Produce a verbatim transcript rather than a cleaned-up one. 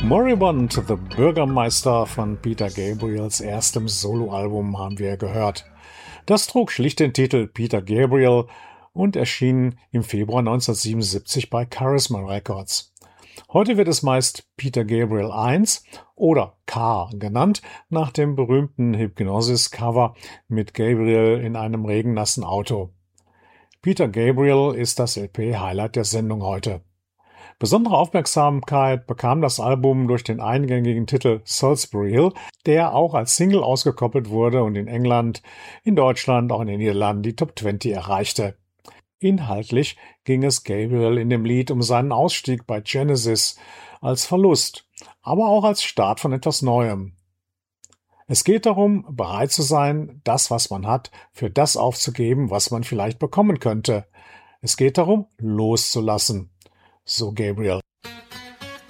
Moribund, The Bürgermeister von Peter Gabriels erstem Soloalbum haben wir gehört. Das trug schlicht den Titel Peter Gabriel und erschien im Februar neunzehnhundertsiebenundsiebzig bei Charisma Records. Heute wird es meist Peter Gabriel eins oder K genannt, nach dem berühmten Hypnosis-Cover mit Gabriel in einem regennassen Auto. Peter Gabriel ist das L P-Highlight der Sendung heute. Besondere Aufmerksamkeit bekam das Album durch den eingängigen Titel Salisbury Hill, der auch als Single ausgekoppelt wurde und in England, in Deutschland, auch in den Niederlanden die Top zwanzig erreichte. Inhaltlich ging es Gabriel in dem Lied um seinen Ausstieg bei Genesis als Verlust, aber auch als Start von etwas Neuem. Es geht darum, bereit zu sein, das, was man hat, für das aufzugeben, was man vielleicht bekommen könnte. Es geht darum, loszulassen. So Gabriel.